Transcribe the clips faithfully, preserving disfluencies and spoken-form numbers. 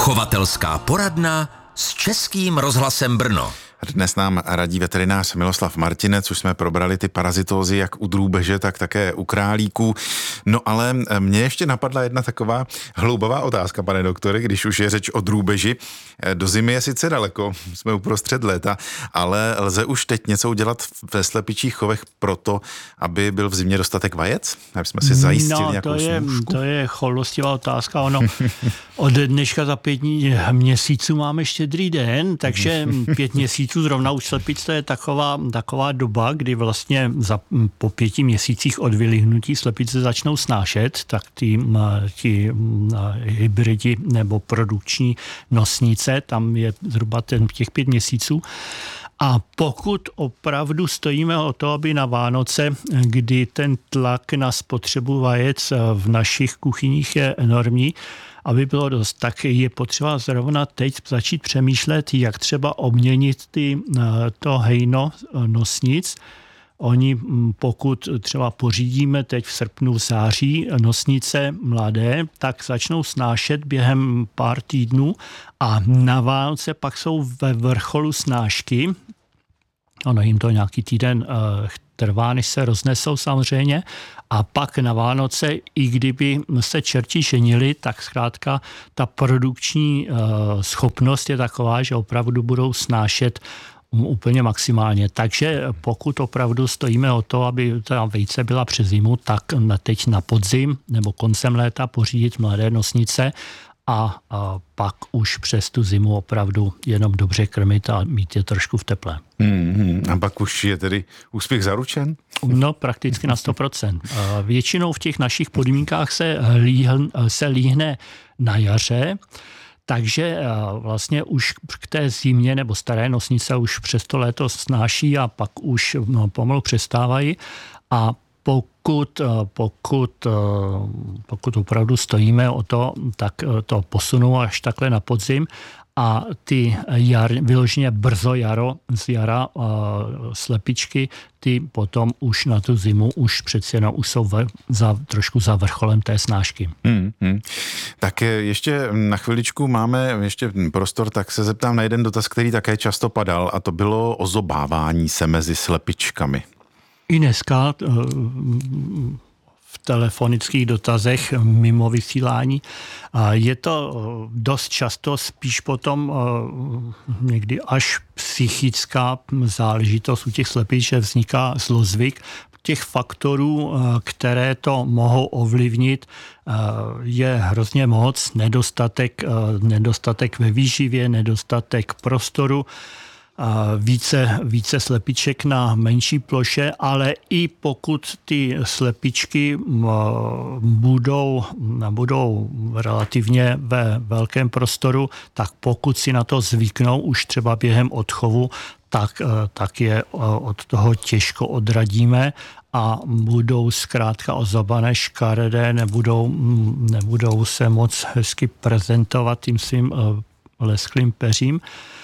Chovatelská poradna s Českým rozhlasem Brno. Dnes nám radí veterinář Miloslav Martinec, už jsme probrali ty parazitózy jak u drůbeže, tak také u králíků. No ale mě ještě napadla jedna taková hloubavá otázka, pane doktore, když už je řeč o drůbeži. Do zimy je sice daleko, jsme uprostřed léta, ale lze už teď něco udělat ve slepičích chovech proto, aby byl v zimě dostatek vajec? Aby jsme si zajistili no, nějakou to je, snůžku? to je choulostivá otázka. Ono od dneška za pět měsíců máme štědrý den, takže pět měsíců zrovna už slepic, to je taková, taková doba, kdy vlastně za, po pěti měsících od vylihnutí slepice začnou snášet, tak ty, ty hybridi nebo produkční nosnice, tam je zhruba ten, těch pět měsíců. A pokud opravdu stojíme o to, aby na Vánoce, kdy ten tlak na spotřebu vajec v našich kuchyních je enormní, aby bylo dost, tak je potřeba zrovna teď začít přemýšlet, jak třeba obměnit ty, to hejno nosnic. Oni, pokud třeba pořídíme teď v srpnu, v září nosnice mladé, tak začnou snášet během pár týdnů a na Vánoce pak jsou ve vrcholu snášky. Ono jim to nějaký týden trvá, než se roznesou samozřejmě. A pak na Vánoce, i kdyby se čerti ženili, tak zkrátka ta produkční schopnost je taková, že opravdu budou snášet úplně maximálně. Takže pokud opravdu stojíme o to, aby ta vejce byla přes zimu, tak teď na podzim nebo koncem léta pořídit mladé nosnice a, a pak už přes tu zimu opravdu jenom dobře krmit a mít je trošku v teple. Mm-hmm. A pak už je tedy úspěch zaručen? No, prakticky na sto procent. Většinou v těch našich podmínkách se, líhn, se líhne na jaře, takže vlastně už k té zimě nebo staré nosnice už přes to léto snáší a pak už no, pomalu přestávají. A pokud, pokud, pokud opravdu stojíme o to, tak to posunu až takhle na podzim a ty jar, vyloženě brzo jaro z jara uh, slepičky, ty potom už na tu zimu už přeci jenom už jsou v, za, trošku za vrcholem té snášky. Hmm, hmm. Tak ještě na chviličku máme ještě prostor, tak se zeptám na jeden dotaz, který také často padal, a to bylo ozobávání se mezi slepičkami. I dneska v telefonických dotazech mimo vysílání je to dost často spíš potom někdy až psychická záležitost u těch slepic, že vzniká zlozvyk. Těch faktorů, které to mohou ovlivnit, je hrozně moc. Nedostatek, nedostatek ve výživě, nedostatek prostoru, Více, více slepiček na menší ploše, ale i pokud ty slepičky budou, budou relativně ve velkém prostoru, tak pokud si na to zvyknou už třeba během odchovu, tak, tak je od toho těžko odradíme a budou zkrátka ozobané, škaredé, nebudou, nebudou se moc hezky prezentovat tím svým lesklým peřím.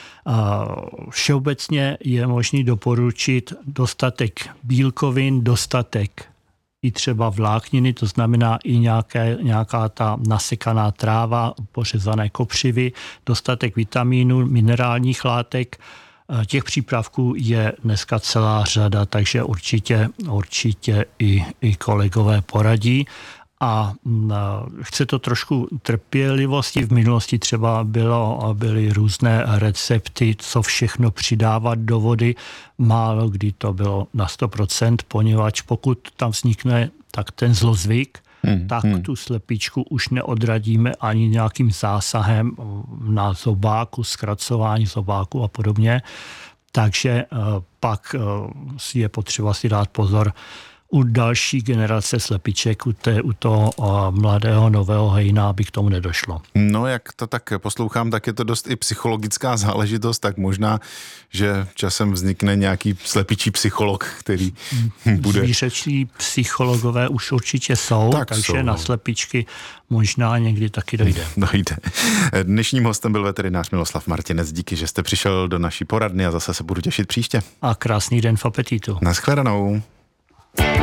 Všeobecně je možné doporučit dostatek bílkovin, dostatek i třeba vlákniny, to znamená i nějaké, nějaká ta nasekaná tráva, pořezané kopřivy, dostatek vitamínů, minerálních látek. Těch přípravků je dneska celá řada, takže určitě, určitě i, i kolegové poradí. A chce to trošku trpělivosti. V minulosti třeba bylo, byly různé recepty, co všechno přidávat do vody. Málo kdy to bylo na sto procent, poněvadž pokud tam vznikne tak ten zlozvyk, hmm, tak hmm. tu slepičku už neodradíme ani nějakým zásahem na zobáku, zkracování zobáku a podobně. Takže pak je potřeba si dát pozor u další generace slepiček, u, té, u toho o, mladého nového hejna, aby k tomu nedošlo. No, jak to tak poslouchám, tak je to dost i psychologická záležitost, tak možná, že časem vznikne nějaký slepičí psycholog, který bude... Zvířečí psychologové už určitě jsou, tak takže jsou. Na slepičky možná někdy taky dojde. Dojde. Dnešním hostem byl veterinář Miloslav Martinec. Díky, že jste přišel do naší poradny a zase se budu těšit příště. A krásný den v apetitu. Naschledanou.